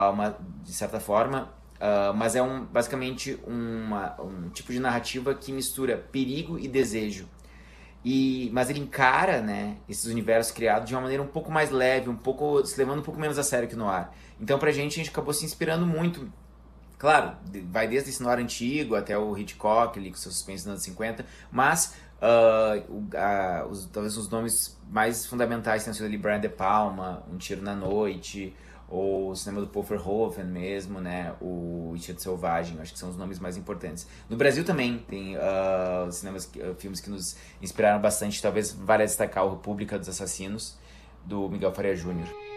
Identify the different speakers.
Speaker 1: de certa forma, mas é basicamente um tipo de narrativa que mistura perigo e desejo. Mas ele encara, né, esses universos criados de uma maneira um pouco mais leve, se levando um pouco menos a sério que no ar. Então, pra gente, a gente acabou se inspirando muito. Claro, vai desde esse noir antigo até o Hitchcock, ali, com seus suspense dos anos 50, mas talvez os nomes mais fundamentais tenham sido ali Brian De Palma, Um Tiro na Noite, ou o cinema do Paul Verhoeven mesmo, né, o Instinto Selvagem, acho que são os nomes mais importantes. No Brasil também tem filmes que nos inspiraram bastante, talvez vale destacar o República dos Assassinos, do Miguel Faria Júnior.